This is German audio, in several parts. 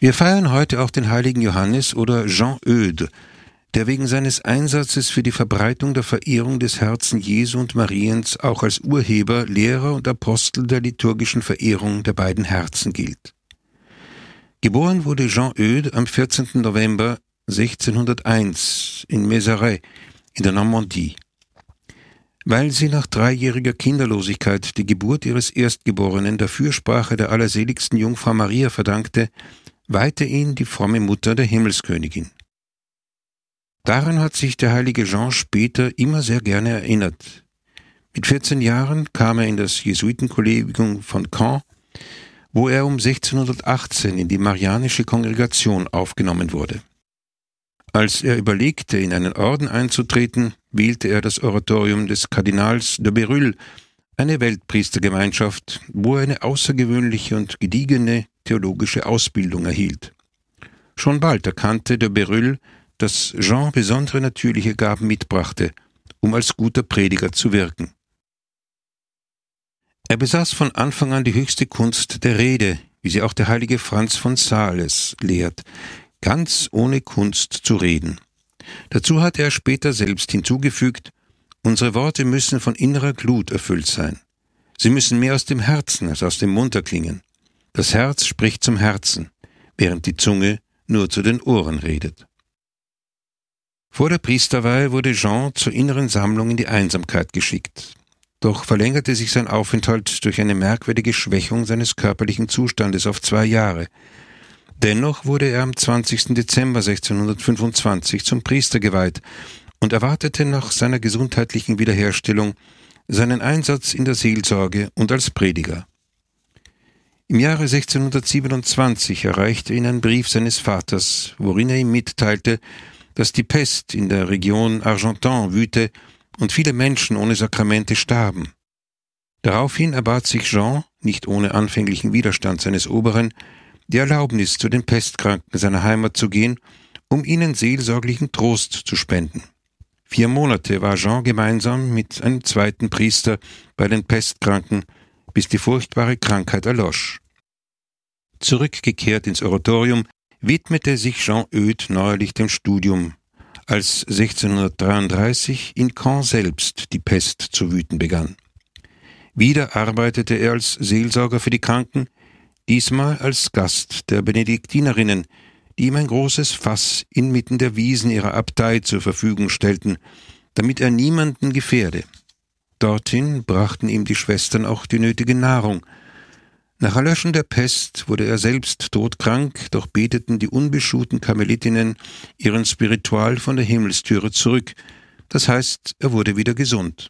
Wir feiern heute auch den heiligen Johannes oder Jean Eudes, der wegen seines Einsatzes für die Verbreitung der Verehrung des Herzen Jesu und Mariens auch als Urheber, Lehrer und Apostel der liturgischen Verehrung der beiden Herzen gilt. Geboren wurde Jean Eudes am 14. November 1601 in Mézeray in der Normandie. Weil sie nach 3-jähriger Kinderlosigkeit die Geburt ihres Erstgeborenen der Fürsprache der allerseligsten Jungfrau Maria verdankte, weihte ihn die fromme Mutter der Himmelskönigin. Daran hat sich der heilige Jean später immer sehr gerne erinnert. Mit 14 Jahren kam er in das Jesuitenkollegium von Caen, wo er um 1618 in die Marianische Kongregation aufgenommen wurde. Als er überlegte, in einen Orden einzutreten, wählte er das Oratorium des Kardinals de Bérulle, eine Weltpriestergemeinschaft, wo er eine außergewöhnliche und gediegene theologische Ausbildung erhielt. Schon bald erkannte de Bérulle, dass Jean besondere natürliche Gaben mitbrachte, um als guter Prediger zu wirken. Er besaß von Anfang an die höchste Kunst der Rede, wie sie auch der heilige Franz von Sales lehrt, ganz ohne Kunst zu reden. Dazu hat er später selbst hinzugefügt: Unsere Worte müssen von innerer Glut erfüllt sein. Sie müssen mehr aus dem Herzen als aus dem Mund erklingen. Das Herz spricht zum Herzen, während die Zunge nur zu den Ohren redet. Vor der Priesterweihe wurde Jean zur inneren Sammlung in die Einsamkeit geschickt. Doch verlängerte sich sein Aufenthalt durch eine merkwürdige Schwächung seines körperlichen Zustandes auf 2 Jahre. Dennoch wurde er am 20. Dezember 1625 zum Priester geweiht und erwartete nach seiner gesundheitlichen Wiederherstellung seinen Einsatz in der Seelsorge und als Prediger. Im Jahre 1627 erreichte ihn ein Brief seines Vaters, worin er ihm mitteilte, dass die Pest in der Region Argentan wüte und viele Menschen ohne Sakramente starben. Daraufhin erbat sich Jean, nicht ohne anfänglichen Widerstand seines Oberen, die Erlaubnis, zu den Pestkranken seiner Heimat zu gehen, um ihnen seelsorglichen Trost zu spenden. 4 Monate war Jean gemeinsam mit einem zweiten Priester bei den Pestkranken, bis die furchtbare Krankheit erlosch. Zurückgekehrt ins Oratorium, widmete sich Jean Eudes neuerlich dem Studium, als 1633 in Caen selbst die Pest zu wüten begann. Wieder arbeitete er als Seelsorger für die Kranken, diesmal als Gast der Benediktinerinnen, die ihm ein großes Fass inmitten der Wiesen ihrer Abtei zur Verfügung stellten, damit er niemanden gefährde. Dorthin brachten ihm die Schwestern auch die nötige Nahrung. Nach Erlöschen der Pest wurde er selbst todkrank, doch beteten die unbeschuhten Karmelitinnen ihren Spiritual von der Himmelstüre zurück, das heißt, er wurde wieder gesund.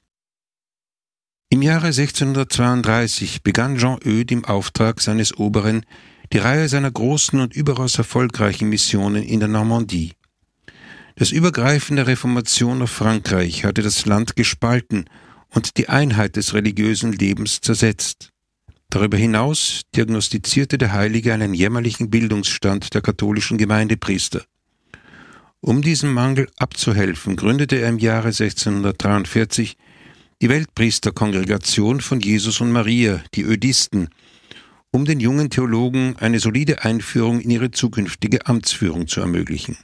Im Jahre 1632 begann Jean Eudes im Auftrag seines Oberen die Reihe seiner großen und überaus erfolgreichen Missionen in der Normandie. Das Übergreifen der Reformation auf Frankreich hatte das Land gespalten und die Einheit des religiösen Lebens zersetzt. Darüber hinaus diagnostizierte der Heilige einen jämmerlichen Bildungsstand der katholischen Gemeindepriester. Um diesem Mangel abzuhelfen, gründete er im Jahre 1643 die Weltpriesterkongregation von Jesus und Maria, die Eudisten, um den jungen Theologen eine solide Einführung in ihre zukünftige Amtsführung zu ermöglichen.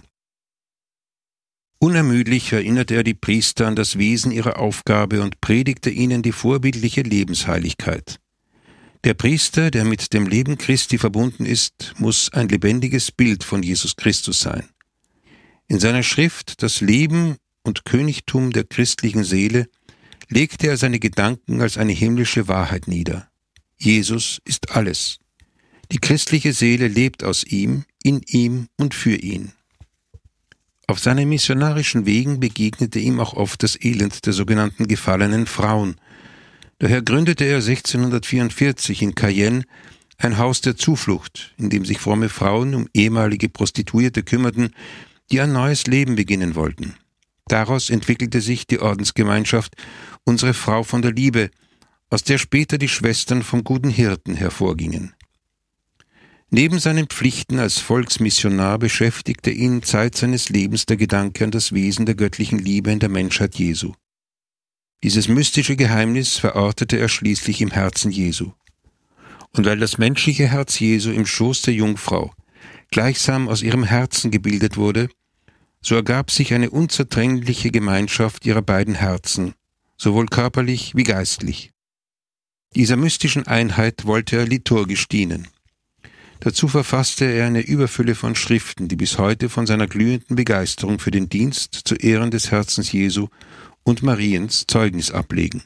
Unermüdlich erinnerte er die Priester an das Wesen ihrer Aufgabe und predigte ihnen die vorbildliche Lebensheiligkeit. Der Priester, der mit dem Leben Christi verbunden ist, muss ein lebendiges Bild von Jesus Christus sein. In seiner Schrift »Das Leben und Königtum der christlichen Seele« legte er seine Gedanken als eine himmlische Wahrheit nieder. Jesus ist alles. Die christliche Seele lebt aus ihm, in ihm und für ihn. Auf seinen missionarischen Wegen begegnete ihm auch oft das Elend der sogenannten gefallenen Frauen. Daher gründete er 1644 in Cayenne ein Haus der Zuflucht, in dem sich fromme Frauen um ehemalige Prostituierte kümmerten, die ein neues Leben beginnen wollten. Daraus entwickelte sich die Ordensgemeinschaft Unsere Frau von der Liebe, aus der später die Schwestern vom Guten Hirten hervorgingen. Neben seinen Pflichten als Volksmissionar beschäftigte ihn Zeit seines Lebens der Gedanke an das Wesen der göttlichen Liebe in der Menschheit Jesu. Dieses mystische Geheimnis verortete er schließlich im Herzen Jesu. Und weil das menschliche Herz Jesu im Schoß der Jungfrau gleichsam aus ihrem Herzen gebildet wurde, so ergab sich eine unzertrennliche Gemeinschaft ihrer beiden Herzen, sowohl körperlich wie geistlich. Dieser mystischen Einheit wollte er liturgisch dienen. Dazu verfasste er eine Überfülle von Schriften, die bis heute von seiner glühenden Begeisterung für den Dienst zu Ehren des Herzens Jesu und Mariens Zeugnis ablegen.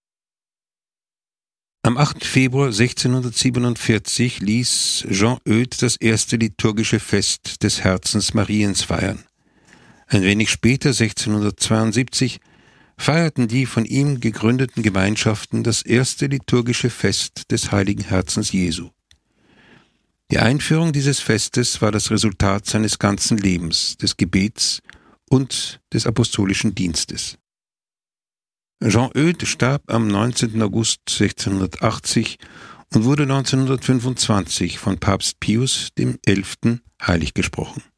Am 8. Februar 1647 ließ Jean Eudes das erste liturgische Fest des Herzens Mariens feiern. Ein wenig später, 1672, feierten die von ihm gegründeten Gemeinschaften das erste liturgische Fest des Heiligen Herzens Jesu. Die Einführung dieses Festes war das Resultat seines ganzen Lebens, des Gebets und des apostolischen Dienstes. Jean Eudes starb am 19. August 1680 und wurde 1925 von Papst Pius XI. Heilig gesprochen.